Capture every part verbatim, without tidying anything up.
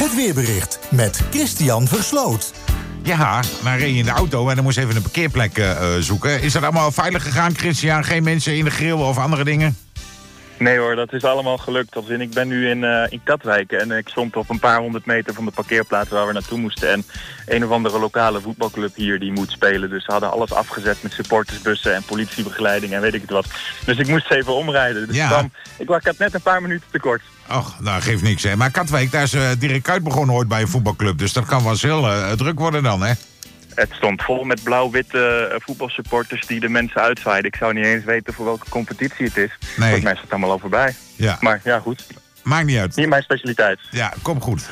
Het weerbericht met Christian Versloot. Ja, maar reed je in de auto en dan moest even een parkeerplek uh, zoeken. Is dat allemaal veilig gegaan, Christian? Geen mensen in de grill of andere dingen? Nee hoor, dat is allemaal gelukt. Als in, ik ben nu in, uh, in Katwijk en ik stond op een paar honderd meter van de parkeerplaats waar we naartoe moesten. En een of andere lokale voetbalclub hier die moet spelen. Dus ze hadden alles afgezet met supportersbussen en politiebegeleiding en weet ik het wat. Dus ik moest even omrijden. Dus ja. dan, ik, ik had net een paar minuten tekort. Och, nou geeft niks hè. Maar Katwijk, daar is uh, Dirk Kuyt begonnen ooit bij een voetbalclub. Dus dat kan wel eens heel uh, druk worden dan hè. Het stond vol met blauw-witte uh, voetbalsupporters die de mensen uitzwaaiden. Ik zou niet eens weten voor welke competitie het is. Nee. Volgens mij is het allemaal al voorbij. Ja. Maar ja, goed. Maakt niet uit. Niet mijn specialiteit. Ja, kom goed.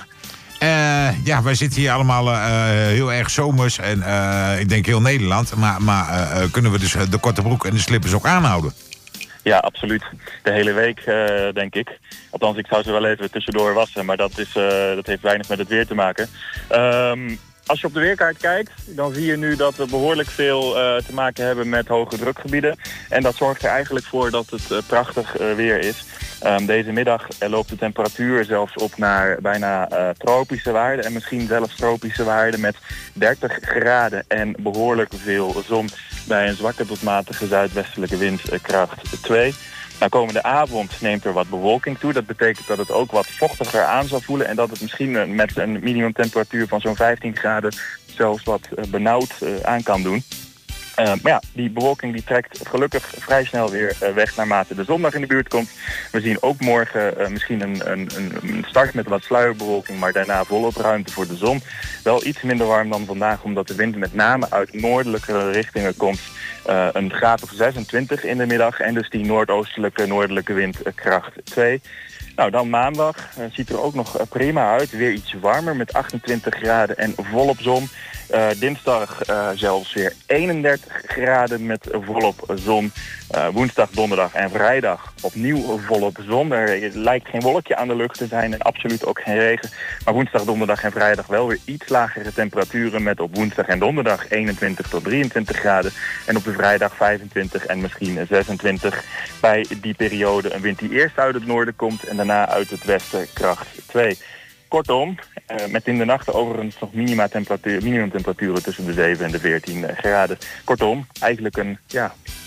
Uh, ja, wij zitten hier allemaal uh, heel erg zomers. En uh, ik denk heel Nederland. Maar, maar uh, kunnen we dus de korte broek en de slippers ook aanhouden? Ja, absoluut. De hele week, uh, denk ik. Althans, ik zou ze wel even tussendoor wassen. Maar dat, is, uh, dat heeft weinig met het weer te maken. Um, Als je op de weerkaart kijkt, dan zie je nu dat we behoorlijk veel uh, te maken hebben met hoge drukgebieden. En dat zorgt er eigenlijk voor dat het uh, prachtig uh, weer is. Um, deze middag uh, loopt de temperatuur zelfs op naar bijna uh, tropische waarden. En misschien zelfs tropische waarden met dertig graden en behoorlijk veel zon bij een zwakke tot matige zuidwestelijke wind uh, kracht twee. Nou, komende avond neemt er wat bewolking toe. Dat betekent dat het ook wat vochtiger aan zal voelen. En dat het misschien met een minimumtemperatuur van zo'n vijftien graden zelfs wat benauwd uh, aan kan doen. Uh, maar ja, die bewolking die trekt gelukkig vrij snel weer uh, weg naarmate de zondag in de buurt komt. We zien ook morgen uh, misschien een, een, een start met wat sluierbewolking, maar daarna volop ruimte voor de zon. Wel iets minder warm dan vandaag, omdat de wind met name uit noordelijke richtingen komt. Uh, een graad of zesentwintig in de middag en dus die noordoostelijke noordelijke wind uh, kracht twee. Nou, dan maandag uh, ziet er ook nog uh, prima uit. Weer iets warmer met achtentwintig graden en volop zon. Uh, dinsdag uh, zelfs weer eenendertig graden met volop zon. Uh, woensdag, donderdag en vrijdag opnieuw volop zon. Er lijkt geen wolkje aan de lucht te zijn en absoluut ook geen regen. Maar woensdag, donderdag en vrijdag wel weer iets lagere temperaturen met op woensdag en donderdag eenentwintig tot drieëntwintig graden. En op de vrijdag vijfentwintig en misschien zesentwintig. Bij die periode een wind die eerst uit het noorden komt en daarna uit het westen kracht twee. Kortom, uh, met in de nacht overigens nog minimumtemperatuur, minimumtemperaturen tussen de zeven en de veertien graden. Kortom, eigenlijk een ja,